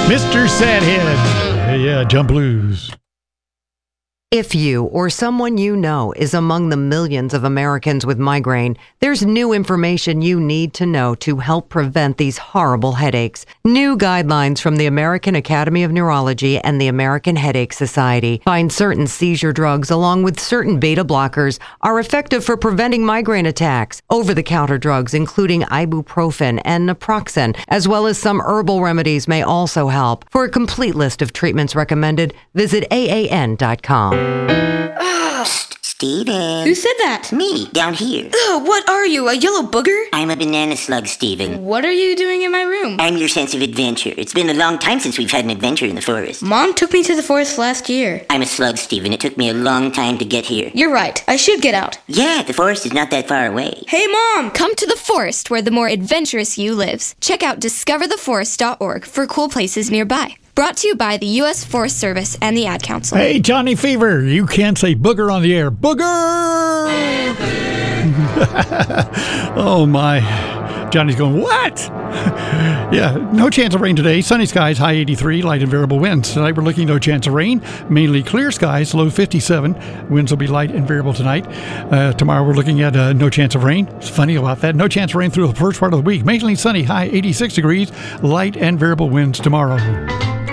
Mr. Sadhead. Yeah, Jump Blues. If you or someone you know is among the millions of Americans with migraine, there's new information you need to know to help prevent these horrible headaches. New guidelines from the American Academy of Neurology and the American Headache Society find certain seizure drugs along with certain beta blockers are effective for preventing migraine attacks. Over-the-counter drugs including ibuprofen and naproxen, as well as some herbal remedies may also help. For a complete list of treatments recommended, visit AAN.com. Steven. Who said that? Me, down here. Ugh, what are you, a yellow booger? I'm a banana slug, Steven. What are you doing in my room? I'm your sense of adventure. It's been a long time since we've had an adventure in the forest. Mom took me to the forest last year. I'm a slug, Steven. It took me a long time to get here. You're right. I should get out. Yeah, the forest is not that far away. Hey, Mom! Come to the forest where the more adventurous you lives. Check out discovertheforest.org for cool places nearby. Brought to you by the U.S. Forest Service and the Ad Council. Hey, Johnny Fever, you can't say booger on the air. Booger! Oh, my. Johnny's going, what? Yeah, no chance of rain today. Sunny skies, high 83, light and variable winds. Tonight we're looking no chance of rain. Mainly clear skies, low 57. Winds will be light and variable tonight. Tomorrow we're looking at no chance of rain. It's funny about that. No chance of rain through the first part of the week. Mainly sunny, high 86 degrees, light and variable winds tomorrow.